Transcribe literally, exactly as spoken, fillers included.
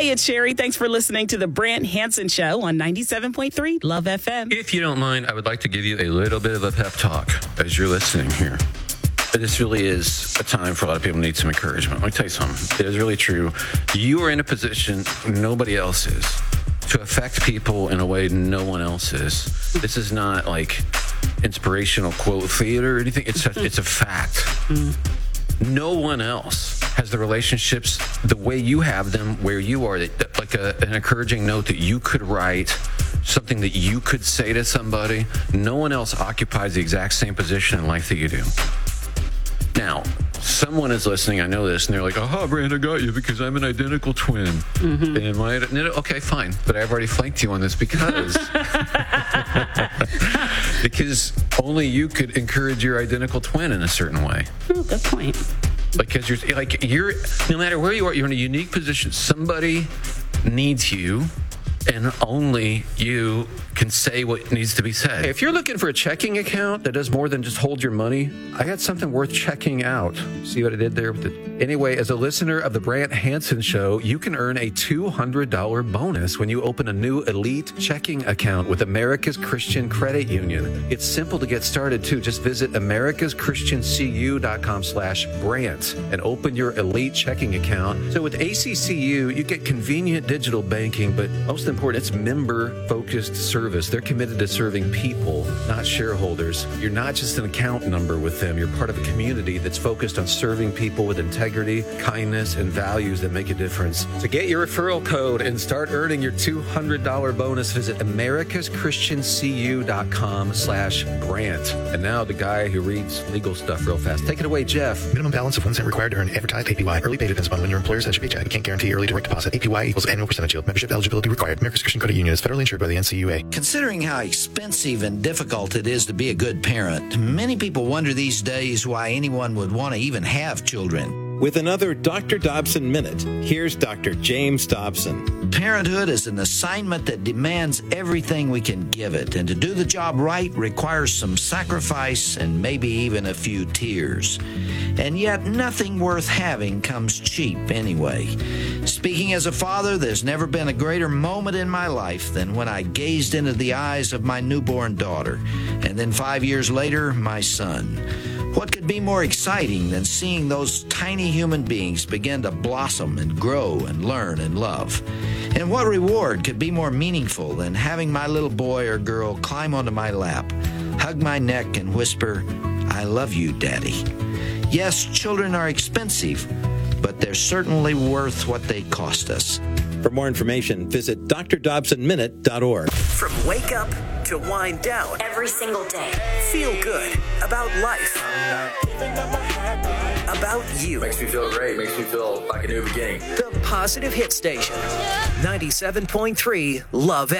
Hey, it's Sherry. Thanks for listening to the Brant Hansen Show on ninety-seven point three Love F M. If you don't mind, I would like to give you a little bit of a pep talk as you're listening here. This really is a time for a lot of people who need some encouragement. Let me tell you something. It is really true. You are in a position nobody else is to affect people in a way no one else is. This is not like inspirational quote theater or anything. It's a, it's a fact. Mm-hmm. No one else has the relationships the way you have them where you are. Like a, an encouraging note that you could write, something that you could say to somebody. No one else occupies the exact same position in life that you do. Now, someone is listening, I know this, and they're like, oh, Brand, I got you because I'm an identical twin. Mm-hmm. And my, no, okay, fine. But I've already flanked you on this because because only you could encourage your identical twin in a certain way. Ooh, good point. Because you're like you're no matter where you are, you're in a unique position. Somebody needs you, and only you can say what needs to be said. If you're looking for a checking account that does more than just hold your money, I got something worth checking out. See what I did there? With the... Anyway, as a listener of the Brant Hansen Show, you can earn a two hundred dollars bonus when you open a new elite checking account with America's Christian Credit Union. It's simple to get started, too. Just visit americaschristiancu.com slash Brant and open your elite checking account. So with A C C U, you get convenient digital banking, but most important, it's member-focused service. They're committed to serving people, not shareholders. You're not just an account number with them. You're part of a community that's focused on serving people with integrity, kindness, and values that make a difference. To get your referral code and start earning your two hundred dollars bonus, visit americaschristiancu.com slash Brant. And now the guy who reads legal stuff real fast. Take it away, Jeff. Minimum balance of one cent required to earn advertised A P Y. Early pay depends upon when your employer sends your paycheck. You can't guarantee early direct deposit. A P Y equals annual percentage yield. Membership eligibility required. America's Christian Credit Union is federally insured by the N C U A. Considering how expensive and difficult it is to be a good parent, many people wonder these days why anyone would want to even have children. With another Doctor Dobson Minute, here's Doctor James Dobson. Parenthood is an assignment that demands everything we can give it, and to do the job right requires some sacrifice and maybe even a few tears. And yet, nothing worth having comes cheap anyway. Speaking as a father, there's never been a greater moment in my life than when I gazed into the eyes of my newborn daughter, and then five years later, my son. What could be more exciting than seeing those tiny human beings begin to blossom and grow and learn and love? And what reward could be more meaningful than having my little boy or girl climb onto my lap, hug my neck, and whisper, "I love you, Daddy"? Yes, children are expensive, but they're certainly worth what they cost us. For more information, visit d r dobson minute dot org. From wake up to wind down. Every single day. Feel good about life. About you. Makes me feel great. Makes me feel like a new beginning. The Positive Hit Station. ninety-seven point three Love